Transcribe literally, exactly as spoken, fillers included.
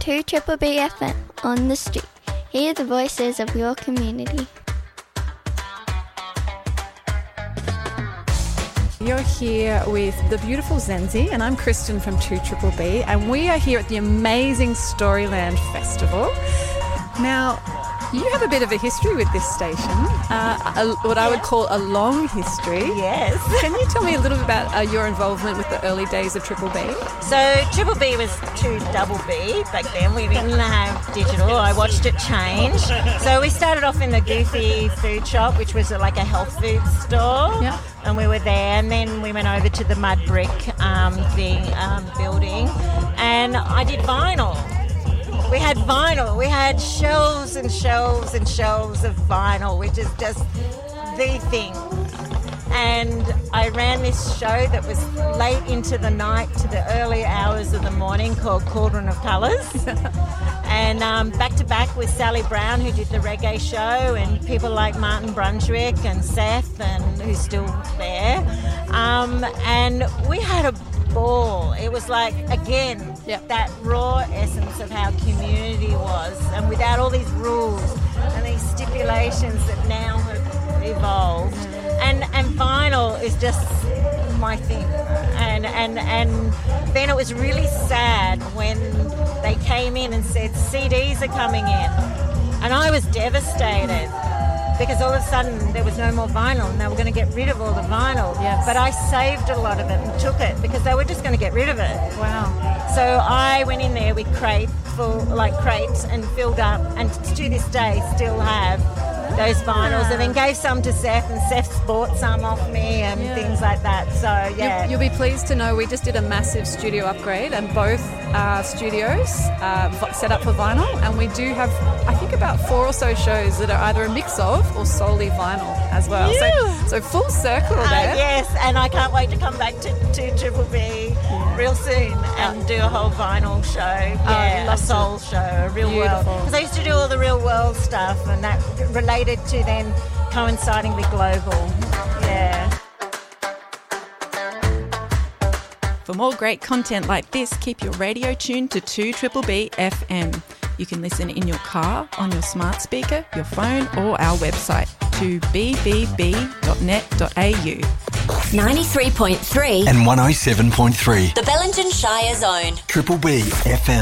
two Triple B F M on the street. Hear the voices of your community. You're here with the beautiful Zenzi, and I'm Kristen from two Triple B, and we are here at the amazing Storyland Festival. Now, you have a bit of a history with this station, uh, a, what I would call a long history. Yes. Can you tell me a little bit about uh, your involvement with the early days of Triple B? So Triple B was two Double B back then. We didn't have digital. I watched it change. So we started off in the Goofy food shop, which was like a health food store. Yeah. And we were there, and then we went over to the mud brick um, thing, um, building, and I did vinyl. We had vinyl. We had shelves and shelves and shelves of vinyl, which is just the thing. And I ran this show that was late into the night to the early hours of the morning called Cauldron of Colours. And um, back to back with Sally Brown, who did the reggae show, and people like Martin Brunswick and Seth, and who's still there. Um, and we had a ball. It was like, again, yep. that raw essence of how community was, and without all these rules and these stipulations that now have evolved. And and vinyl is just my thing. And and and then it was really sad when they came in and said C Ds are coming in, and I was devastated. Because all of a sudden there was no more vinyl and they were going to get rid of all the vinyl. Yes. But I saved a lot of it and took it because they were just going to get rid of it. Wow. So I went in there with crate full, like crates, and filled up, and to this day still have those vinyls, and then gave some to Seth, and Seth bought some off me and Yeah. things like that. So yeah. You, you'll be pleased to know we just did a massive studio upgrade, and both uh, studios uh, v- set up for vinyl, and we do have, I think, about four or so shows that are either a mix of or solely vinyl as well. Yeah. So, so full circle Uh, there. yes, and I can't wait to come back to, to Triple B real soon and do a whole vinyl show. Yeah, love a soul show, a real world. Beautiful. Because I used to do all the real world stuff, and that related to then coinciding with global. Yeah. For more great content like this, keep your radio tuned to two Triple B F M. You can listen in your car, on your smart speaker, your phone, or our website, to b b b dot net dot a u. ninety-three point three and one oh seven point three. The Bellingen Shire Zone. Triple B F M.